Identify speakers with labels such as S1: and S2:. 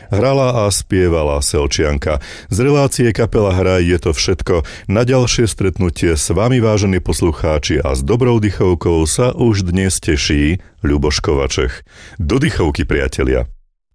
S1: Hrala a spievala Selčianka. Z relácie Kapela Hraj je to všetko. Na ďalšie stretnutie s vami, vážení poslucháči, a s dobrou dychovkou sa už dnes teší Ľuboš Kovačech. Do dychovky, priatelia.